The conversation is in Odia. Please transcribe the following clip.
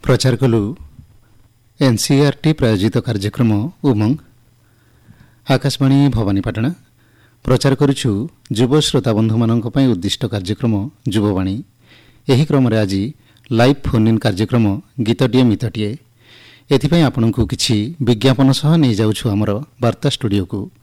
ପ୍ରଚାର କଲୁ ଏନ୍ସିଇଆର୍ଟି ପ୍ରାୟୋଜିତ କାର୍ଯ୍ୟକ୍ରମ ଉମଙ୍ଗ। ଆକାଶବାଣୀ ଭବାନୀପାଟଣା ପ୍ରଚାର କରୁଛୁ ଯୁବ ଶ୍ରୋତାବନ୍ଧୁମାନଙ୍କ ପାଇଁ ଉଦ୍ଦିଷ୍ଟ କାର୍ଯ୍ୟକ୍ରମ ଯୁବବାଣୀ। ଏହି କ୍ରମରେ ଆଜି ଲାଇଭ୍ ଫୋନ୍ ଇନ୍ କାର୍ଯ୍ୟକ୍ରମ ଗୀତଟିଏ ମିତଟିଏ। ଏଥିପାଇଁ ଆପଣଙ୍କୁ କିଛି ବିଜ୍ଞାପନ ସହ ନେଇଯାଉଛୁ ଆମର ବାର୍ତ୍ତା ଷ୍ଟୁଡ଼ିଓକୁ।